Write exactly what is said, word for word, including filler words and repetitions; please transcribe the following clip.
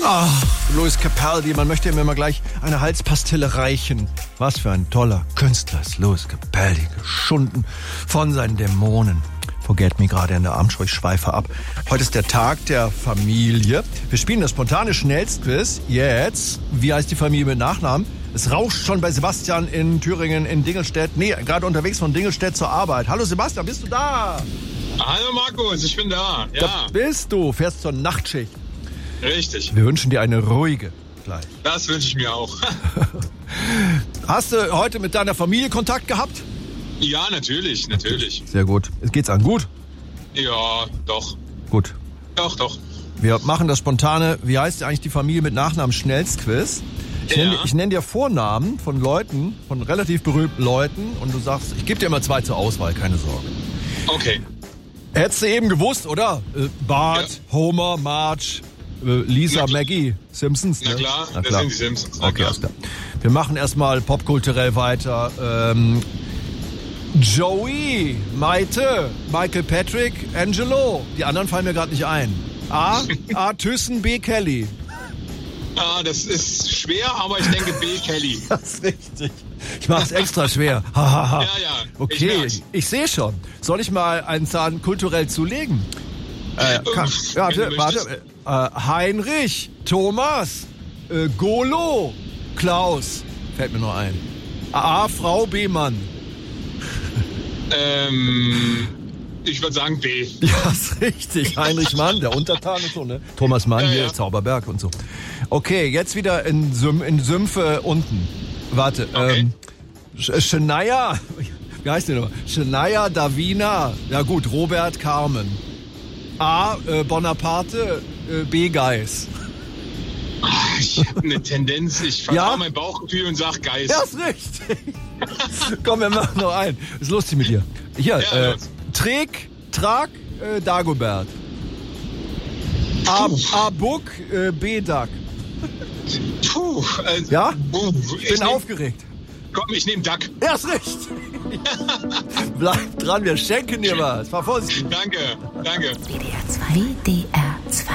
Ach, Lewis Capaldi, man möchte ihm immer gleich eine Halspastille reichen. Was für ein toller Künstler ist Lewis Capaldi, geschunden von seinen Dämonen. Vergellt mir gerade in der Armschau, ich schweife ab. Heute ist der Tag der Familie. Wir spielen das spontane Schnellstquiz. Jetzt, wie heißt die Familie mit Nachnamen? Es rauscht schon bei Sebastian in Thüringen, in Dingelstedt. Nee, gerade unterwegs von Dingelstedt zur Arbeit. Hallo Sebastian, bist du da? Hallo Markus, ich bin da. Ja. Da bist du, fährst zur Nachtschicht. Richtig. Wir wünschen dir eine ruhige gleich. Das wünsche ich mir auch. Hast du heute mit deiner Familie Kontakt gehabt? Ja, natürlich, natürlich. Sehr gut. Geht's an gut? Ja, doch. Gut. Doch, doch. Wir machen das spontane, wie heißt eigentlich die Familie mit Nachnamen Schnellstquiz? Ich Ja. nenne, ich nenne dir Vornamen von Leuten, von relativ berühmten Leuten und du sagst, ich gebe dir immer zwei zur Auswahl, keine Sorge. Okay. Hättest du eben gewusst, oder? Äh, Bart, Ja. Homer, Marge, äh, Lisa, Na klar. Maggie, Simpsons. Na ne? klar, das sind die Simpsons. Na Okay, klar. alles klar. Wir machen erstmal popkulturell weiter. Ähm, Joey, Maite, Michael Patrick, Angelo. Die anderen fallen mir gerade nicht ein. A. A. Thyssen, B. Kelly. Ah, das ist schwer, aber ich denke B. Kelly. Das ist richtig. Ich mache es extra schwer. Ha, ha, ha. Ja, ja. Ich Okay, merk's. ich, ich sehe schon. Soll ich mal einen Zahn kulturell zulegen? Äh, kann, Uff, ja, wenn du warte, möchtest. warte. Äh, Heinrich, Thomas, äh, Golo, Klaus. Fällt mir nur ein. A. Frau, B. Mann. Ähm, ich würde sagen B. Ja, ist richtig. Heinrich Mann, der Untertan und so, ne? Thomas Mann Ja, hier, ja. Zauberberg und so. Okay, jetzt wieder in, Süm in Sümpfe unten. Warte, Okay. ähm, Sch- Shania, wie heißt der nochmal? Shania, Davina, ja gut, Robert, Carmen. A, äh, Bonaparte, äh, B, Geis. Ich habe eine Tendenz, ich vertraue Ja? mein Bauchgefühl und sag Geist. Ja, ist richtig. Komm, wir machen noch einen. Ist lustig mit dir. Hier, Ja, äh, los. Trek, Trag, äh, Dagobert. A, A Buck, äh, B, Duck. Puh, also, Ja? Puh, Ich bin nehm, aufgeregt. Komm, ich nehme Duck. Er ist richtig. Bleib dran, wir schenken dir was. Fahr vorsichtig. Danke, danke. W D R zwei. W D R